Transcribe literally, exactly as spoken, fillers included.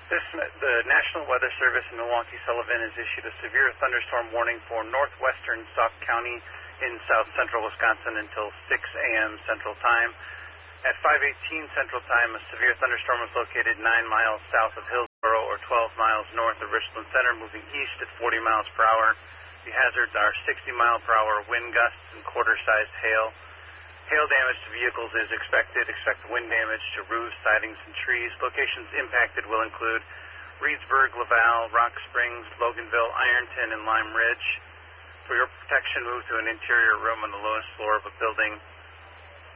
This, the National Weather Service in Milwaukee Sullivan has issued a severe thunderstorm warning for northwestern Sauk County in south central Wisconsin until six a m Central Time. At five eighteen Central Time, a severe thunderstorm was located nine miles south of Hillsboro or twelve miles north of Richland Center, moving east at forty miles per hour. The hazards are sixty mile per hour wind gusts and quarter-sized hail. Hail damage to vehicles is expected. Expect wind damage to roofs, sidings, and trees. Locations impacted will include Reedsburg, Laval, Rock Springs, Loganville, Ironton, and Lime Ridge. For your protection, move to an interior room on the lowest floor of a building.